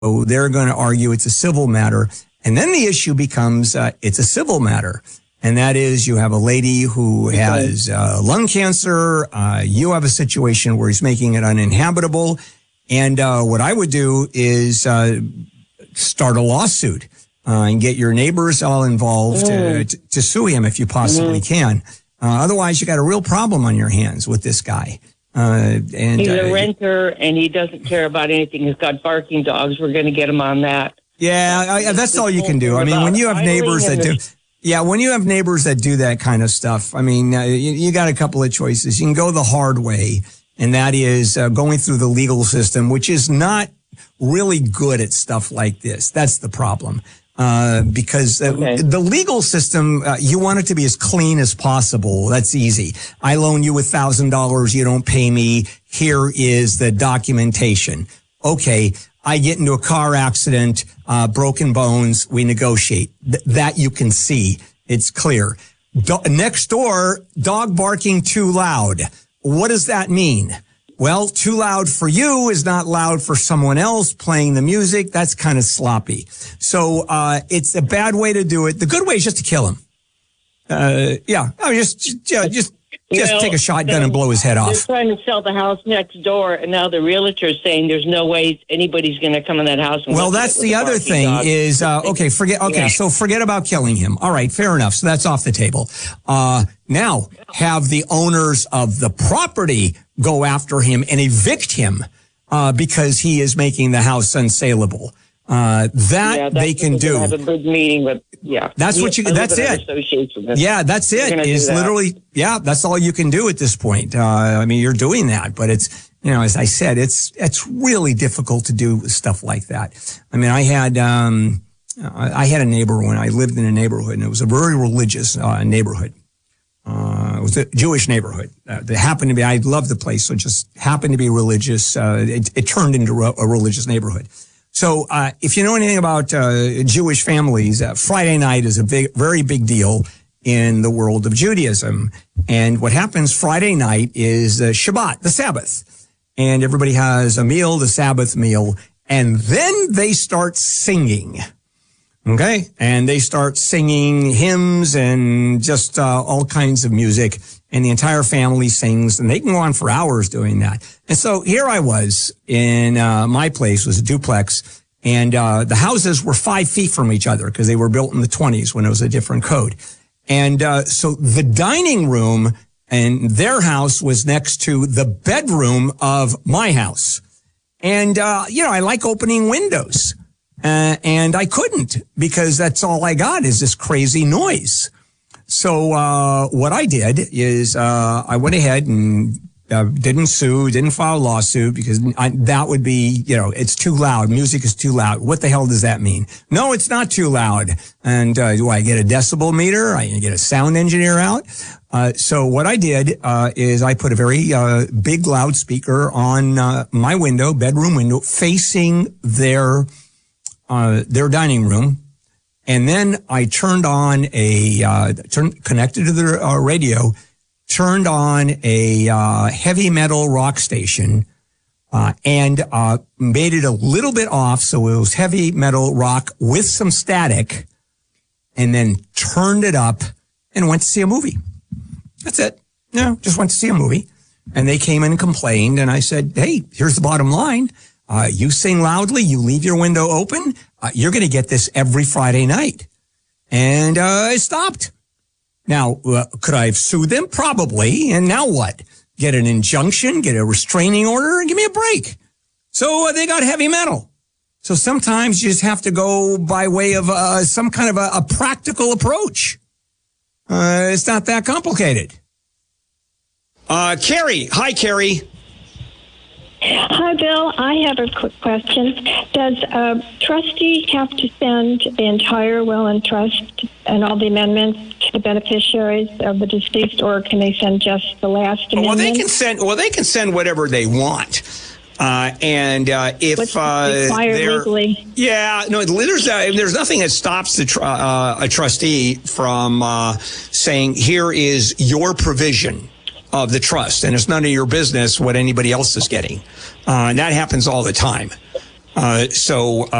So they're going to argue it's a civil matter. And then the issue becomes it's a civil matter. And that is you have a lady who has lung cancer. You have a situation where he's making it uninhabitable. And what I would do is start a lawsuit and get your neighbors all involved to sue him if you possibly can. Otherwise, you got a real problem on your hands with this guy. And he's a renter, and he doesn't care about anything. He's got barking dogs. We're going to get him on that. Yeah, that's all you can do. I mean, when you have neighbors that do... Yeah, when you have neighbors that do that kind of stuff, I mean, you got a couple of choices. You can go the hard way, and that is going through the legal system, which is not really good at stuff like this. That's the problem. Because the legal system, you want it to be as clean as possible. That's easy. I loan you $1,000. You don't pay me. Here is the documentation. Okay. I get into a car accident, broken bones. We negotiate. That you can see. It's clear. Next door, dog barking too loud. What does that mean? Well, too loud for you is not loud for someone else playing the music. That's kind of sloppy. So, it's a bad way to do it. The good way is just to kill him. Just take a shotgun and blow his head off. They're trying to sell the house next door, and now the realtor is saying there's no way anybody's going to come in that house. And that's the other thing dog. Is, so forget about killing him. All right, fair enough. So that's off the table. Now have the owners of the property go after him and evict him, because he is making the house unsaleable. They can do. Have a big meeting with, That's it. Yeah, that's it. Is literally, that's all you can do at this point. I mean, you're doing that, but it's, as I said, it's really difficult to do stuff like that. I mean, I had a neighbor when I lived in a neighborhood, and it was a very religious, neighborhood. It was a Jewish neighborhood. They happened to be, I loved the place, so it just happened to be religious. It turned into a religious neighborhood. So, if you know anything about, Jewish families, Friday night is a very big deal in the world of Judaism. And what happens Friday night is Shabbat, the Sabbath. And everybody has a meal, the Sabbath meal. And then they start singing. Okay. And they start singing hymns and just, all kinds of music. And the entire family sings, and they can go on for hours doing that. And so here I was in, my place was a duplex, and, the houses were 5 feet from each other because they were built in the 20s when it was a different code. And, so the dining room and their house was next to the bedroom of my house. And, I like opening windows, and I couldn't because that's all I got is this crazy noise. So, what I did is, I went ahead and, didn't file a lawsuit because that would be, it's too loud. Music is too loud. What the hell does that mean? No, it's not too loud. And, do I get a decibel meter? I get a sound engineer out. So what I did, is I put a very, big loudspeaker on, my window, bedroom window, facing their dining room. And then I turned on connected to the radio, turned on a heavy metal rock station, and made it a little bit off, so it was heavy metal rock with some static, and then turned it up and went to see a movie. That's it. Just went to see a movie. And they came in and complained, and I said, hey, here's the bottom line. You sing loudly, you leave your window open, you're going to get this every Friday night. And it stopped. Now, could I have sued them? Probably. And now what? Get an injunction, get a restraining order, and give me a break. So they got heavy metal. So sometimes you just have to go by way of some kind of a practical approach. It's not that complicated. Carrie. Hi, Carrie. Hi, Bill. I have a quick question. Does a trustee have to send the entire will and trust and all the amendments to the beneficiaries of the deceased, or can they send just the last amendment? They can send whatever they want. If what's required legally? There's nothing that stops a trustee from saying, here is your provision of the trust, and it's none of your business what anybody else is getting. And that happens all the time. So